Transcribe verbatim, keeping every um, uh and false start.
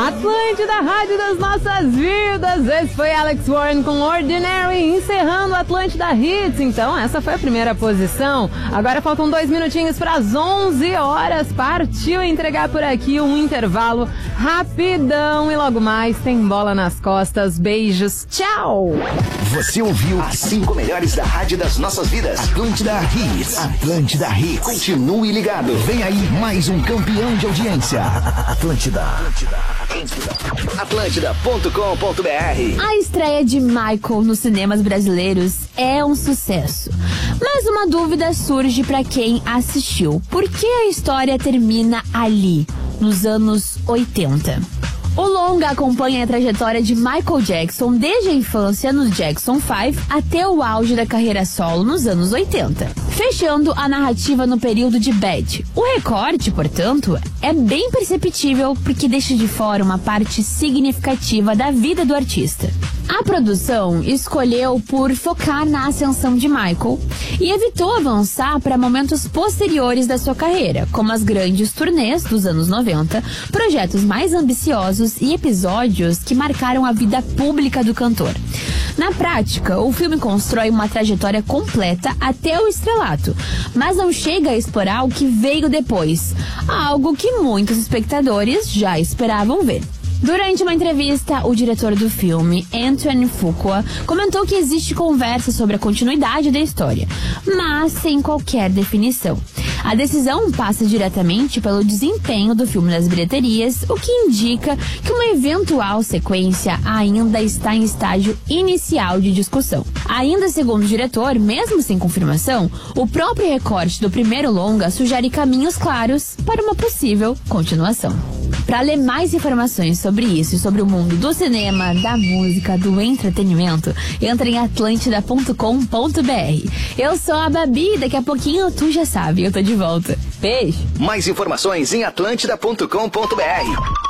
Atlântida, rádio das nossas vidas. Esse foi Alex Warren com Ordinary, encerrando Atlântida Hits. Então, essa foi a primeira posição. Agora faltam dois minutinhos para as onze horas. Partiu entregar por aqui um intervalo rapidão. E logo mais tem bola nas costas. Beijos. Tchau. Você ouviu as cinco melhores da rádio das nossas vidas. Atlântida Hits. Atlântida Hits. Continue ligado. Vem aí mais um campeão de audiência. Atlântida. Atlântida ponto com ponto b r. A estreia de Michael nos cinemas brasileiros é um sucesso. Mas uma dúvida surge para quem assistiu. Por que a história termina ali, nos anos oitenta? O longa acompanha a trajetória de Michael Jackson desde a infância nos Jackson cinco até o auge da carreira solo nos anos oitenta, fechando a narrativa no período de Bad. O recorte, portanto, é bem perceptível porque deixa de fora uma parte significativa da vida do artista. A produção escolheu por focar na ascensão de Michael e evitou avançar para momentos posteriores da sua carreira, como as grandes turnês dos anos noventa, projetos mais ambiciosos e episódios que marcaram a vida pública do cantor. Na prática, o filme constrói uma trajetória completa até o estrelato, mas não chega a explorar o que veio depois, algo que muitos espectadores já esperavam ver. Durante uma entrevista, o diretor do filme, Antoine Fuqua, comentou que existe conversa sobre a continuidade da história, mas sem qualquer definição. A decisão passa diretamente pelo desempenho do filme nas bilheterias, o que indica que uma eventual sequência ainda está em estágio inicial de discussão. Ainda segundo o diretor, mesmo sem confirmação, o próprio recorte do primeiro longa sugere caminhos claros para uma possível continuação. Para ler mais informações sobre isso e sobre o mundo do cinema, da música, do entretenimento, entre em atlântida ponto com ponto b r. Eu sou a Babi, daqui a pouquinho tu já sabe, eu tô de volta. Beijo! Mais informações em atlântida ponto com ponto b r.